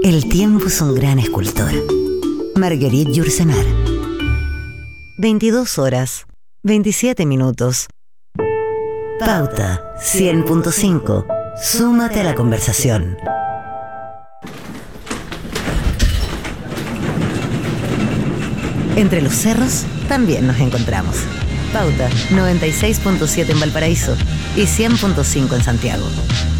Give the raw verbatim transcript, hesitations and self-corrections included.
El tiempo es un gran escultor. Marguerite Yourcenar. veintidós horas, veintisiete minutos. Pauta cien punto cinco. Súmate a la conversación. Entre los cerros también nos encontramos. Pauta noventa y seis punto siete en Valparaíso y cien punto cinco en Santiago.